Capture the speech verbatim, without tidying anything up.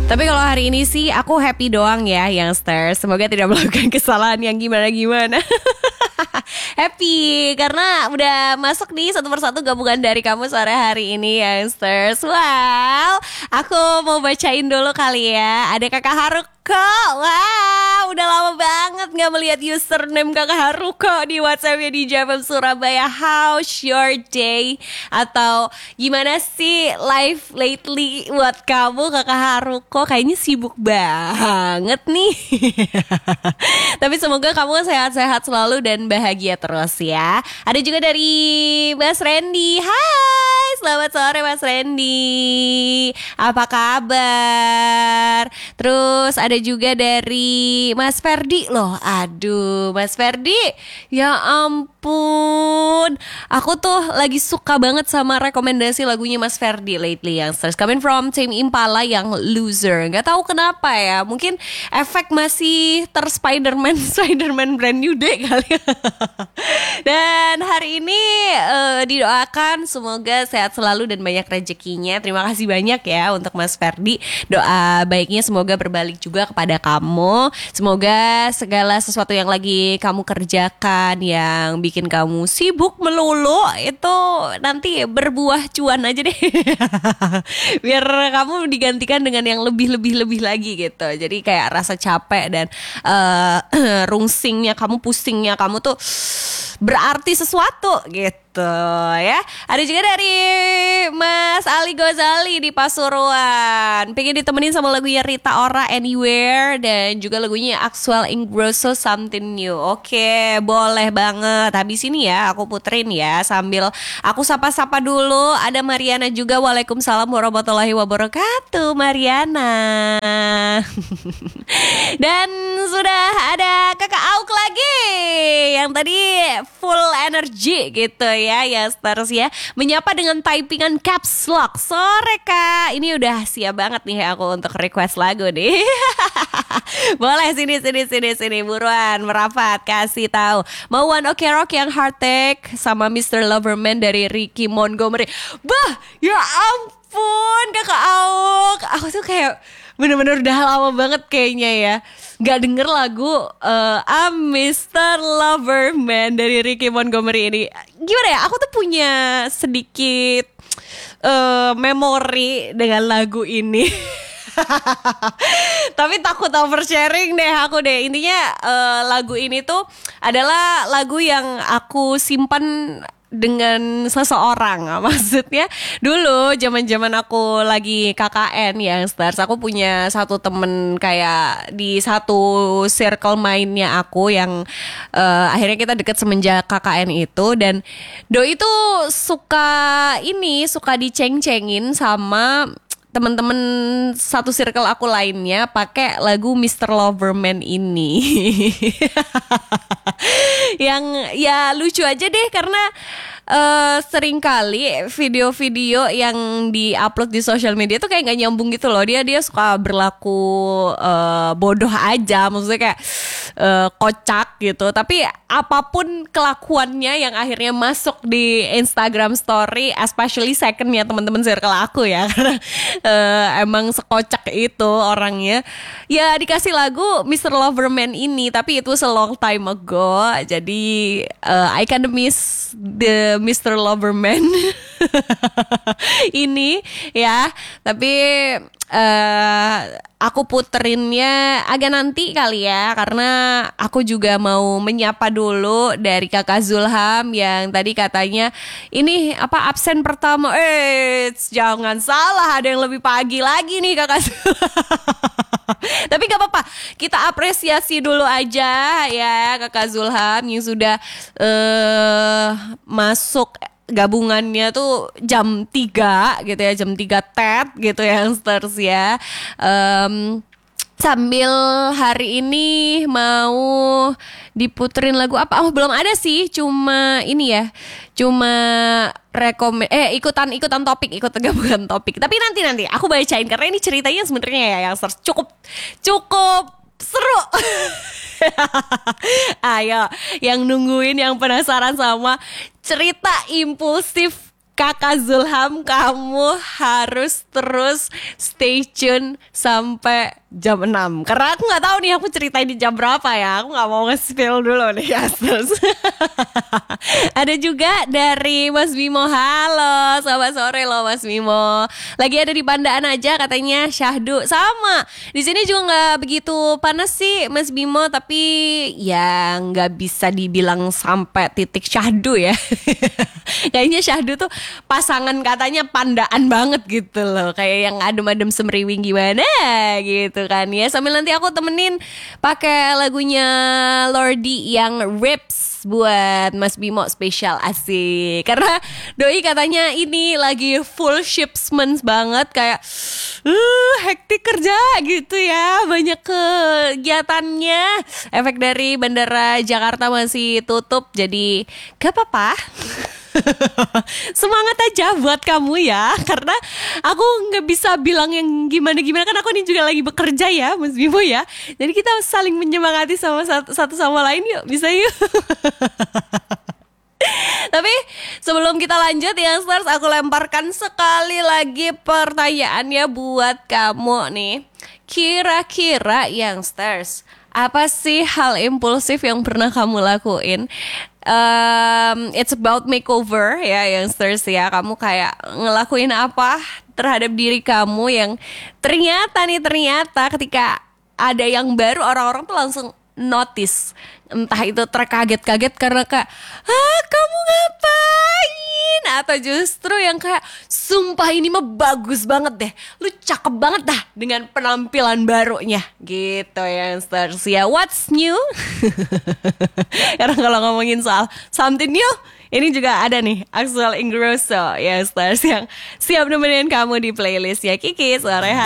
Tapi kalau hari ini sih aku happy doang ya youngsters. Semoga tidak melakukan kesalahan yang gimana-gimana. Happy karena udah masuk nih satu persatu gabungan dari kamu sore hari ini youngsters. Wow, aku mau bacain dulu kali ya. Ada Kakak Haruko. Wow, udah lama banget gak melihat username Kakak Haruko di WhatsAppnya di Jam Surabaya. How's your day? Atau gimana sih life lately buat kamu Kakak Haruko? Kayaknya sibuk banget nih. Tapi semoga kamu sehat-sehat selalu dan bahagia terus ya. Ada juga dari Mas Randy. Hai, selamat sore Mas Randy. Apa kabar? Terus ada juga dari Mas Ferdi loh. Aduh, Mas Ferdi. Ya ampun. Aku tuh lagi suka banget sama rekomendasi lagunya Mas Ferdi lately yang coming from Tame Impala yang Loser. Gak tahu kenapa ya. Mungkin efek masih ter Spider-Man Spider-Man brand new day kali ya. Dan hari ini uh, didoakan semoga sehat selalu dan banyak rezekinya. Terima kasih banyak ya untuk Mas Ferdi. Doa baiknya semoga berbalik juga kepada kamu. Semoga segala sesuatu yang lagi kamu kerjakan yang bikin kamu sibuk melulu itu nanti berbuah cuan aja deh. Biar kamu digantikan dengan yang lebih-lebih-lebih lagi gitu. Jadi kayak rasa capek dan uh, rungsingnya kamu, pusingnya kamu tuh berarti sesuatu gitu ya. Ada juga dari Mas Ali Gozali di Pasuruan. Pengen ditemenin sama lagunya Rita Ora Anywhere dan juga lagunya Axwell Ingrosso Something New. Oke, boleh banget. Habis ini ya aku puterin ya sambil aku sapa-sapa dulu. Ada Mariana juga. Waalaikumsalam warahmatullahi wabarakatuh Mariana. Dan sudah ada Kakak Auk lagi yang tadi full energy gitu ya, ya stars ya. Menyapa dengan typingan caps lock. Sore Kak, ini udah siap banget nih aku untuk request lagu nih. Boleh sini sini sini sini buruan merapat kasih tahu. Mau One Ok Rock yang Heartache sama mister Loverman dari Ricky Montgomery. Bah, ya ampun Kakak Auk. Aku tuh kayak bener-bener udah lama banget kayaknya ya gak denger lagu uh, I'm mister Loverman dari Ricky Montgomery ini. Gimana ya, aku tuh punya sedikit uh, memori dengan lagu ini. Tapi takut oversharing deh aku deh. Intinya uh, lagu ini tuh adalah lagu yang aku simpan dengan seseorang. Maksudnya dulu zaman-zaman aku lagi K K N ya stars, aku punya satu temen kayak di satu circle mainnya aku yang uh, akhirnya kita deket semenjak K K N itu. Dan Doi itu suka ini suka diceng-cengin sama teman-teman satu circle aku lainnya pakai lagu mister Loverman ini. Yang ya lucu aja deh karena uh, seringkali video-video yang di-upload di sosial media tuh kayak gak nyambung gitu loh. Dia dia suka berlaku uh, bodoh aja, maksudnya kayak uh, kocak gitu. Tapi apapun kelakuannya yang akhirnya masuk di Instagram story, especially secondnya teman-teman circle aku ya, karena uh, emang sekocak itu orangnya. Ya dikasih lagu mister Loverman ini, tapi itu a long time ago. Jadi uh, I kinda miss the mister Loverman ini ya. Tapi uh, aku puterinnya agak nanti kali ya, karena aku juga mau menyapa dulu dari Kakak Zulham yang tadi katanya ini apa absen pertama. Eh jangan salah, ada yang lebih pagi lagi nih Kakak Zulham. Tapi gak apa-apa, kita apresiasi dulu aja ya Kakak Zulham yang sudah uh, masuk gabungannya tuh jam tiga gitu ya, jam tiga tet gitu ya stars ya. um, Sambil hari ini mau diputerin lagu apa? Oh belum ada sih, cuma ini ya, cuma rekomend eh ikutan ikutan topik, ikut gabungan topik. Tapi nanti nanti aku bacain karena ini ceritanya sebenarnya ya yang cukup cukup seru. Ayo, yang nungguin, yang penasaran sama cerita impulsif Kakak Zulham, kamu harus terus stay tune sampai jam enam. Karena aku gak tahu nih aku ceritain di jam berapa ya. Aku gak mau nge-spill dulu nih ya. Ada juga dari Mas Bimo. Halo, selamat sore loh Mas Bimo. Lagi ada di Pandaan aja katanya syahdu. Sama, di sini juga gak begitu panas sih Mas Bimo. Tapi ya gak bisa dibilang sampai titik syahdu ya. Kayaknya syahdu tuh pasangan katanya Pandaan banget gitu loh. Kayak yang adem-adem semriwing gimana gitu kan ya. Sambil nanti aku temenin pakai lagunya Lordi yang Rips buat Mas Bimo spesial, asik. Karena doi katanya ini lagi full shipments banget. Kayak uh, hektik kerja gitu ya. Banyak kegiatannya. Efek dari Bandara Jakarta masih tutup. Jadi gak apa-apa. Semangat aja buat kamu ya. Karena aku gak bisa bilang yang gimana-gimana. Kan aku ini juga lagi bekerja ya Mas Bimo ya. Jadi kita saling menyemangati sama satu, satu sama lain yuk. Bisa yuk. Tapi sebelum kita lanjut Youngsters, aku lemparkan sekali lagi pertanyaannya buat kamu nih. Kira-kira Youngsters, apa sih hal impulsif yang pernah kamu lakuin? Um, it's about makeover ya Youngsters ya. Kamu kayak ngelakuin apa terhadap diri kamu yang ternyata nih ternyata ketika ada yang baru orang-orang tuh langsung notice. Entah itu terkaget-kaget karena kayak ah kamu ngapain, atau justru yang kayak sumpah ini mah bagus banget deh, lu cakep banget dah dengan penampilan barunya gitu ya Youngsters ya. What's new? Karena kalau ngomongin soal something new, ini juga ada nih Axel Ingrosso ya Youngsters yang siap nemenin kamu di playlist ya Kiki sore hari.